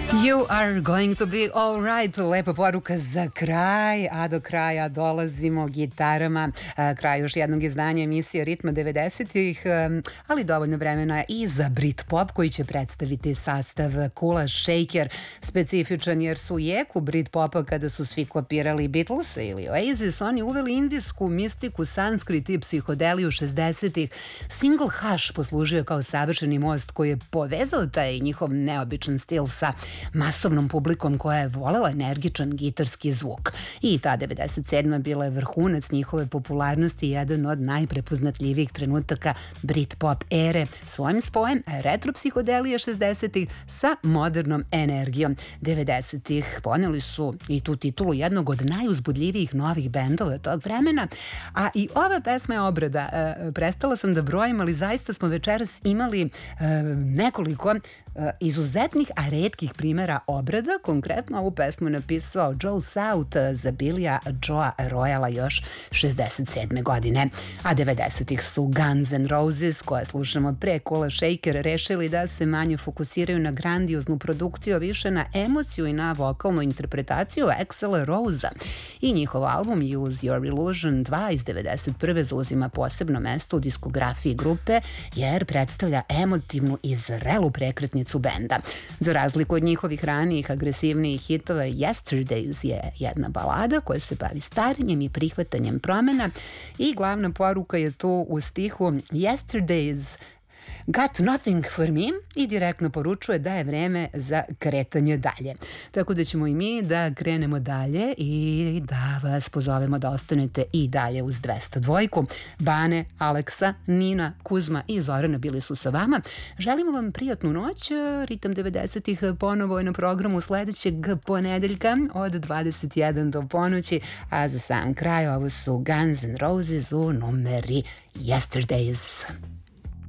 You are going to be all right. Lepa poruka za kraj, a do kraja dolazimo gitarama. Kraj još jednog izdanja emisije Ritma 90-ih, ali dovoljno vremena i za Britpop koji će predstaviti sastav Kula Shaker. Specifičan jer su u jeku Britpopa kada su svi kopirali Beatlesa ili Oasis, oni uveli indijsku mistiku, sanskrit i psihodeliju 60-ih. Single Hush poslužio kao savršeni most koji je povezao taj njihov neobičan stil sa masovnom publikom koja je volela energičan gitarski zvuk. I ta 97. bila je vrhunac njihove popularnosti i jedan od najprepoznatljivijih trenutaka Britpop ere, svojim spojem retro-psihodelije 60-ih sa modernom energijom. 90-ih poneli su i tu titulu jednog od najuzbudljivijih novih bendova tog vremena, a i ova pesma je obrada. Prestala sam da brojim, ali zaista smo večeras imali nekoliko izuzetnih, a retkih primjera obrada. Konkretno ovu pesmu napisao Joe South za Billya Joea Royala još 67. godine. A 90-ih su Guns N' Roses, koje slušamo pre Kula Shaker, rešili da se manje fokusiraju na grandioznu produkciju, više na emociju i na vokalnu interpretaciju Axl Rose-a. I njihov album Use Your Illusion 2 iz 91. zauzima posebno mesto u diskografiji grupe jer predstavlja emotivnu i zrelu prekretnicu benda. Za razliku od njihovih ranijih agresivnijih hitova, Yesterdays je jedna balada koja se bavi starenjem i prihvatanjem promena i glavna poruka je tu u stihu Yesterdays got nothing for me i direktno poručuje da je vreme za kretanje dalje. Tako da ćemo i mi da krenemo dalje i da vas pozovemo da ostanete i dalje uz 202. Bane, Aleksa, Nina, Kuzma i Zorana bili su sa vama. Želimo vam prijatnu noć. Ritam 90-ih ponovo je na programu sledećeg ponedeljka od 21 do ponoći, a za sam kraj ovo su Guns N' Roses u numeri Yesterdays.